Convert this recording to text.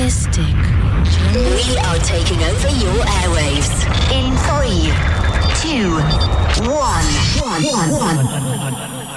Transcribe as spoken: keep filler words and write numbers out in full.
Majestic. We are taking over your airwaves in three, two, one, one, one, one.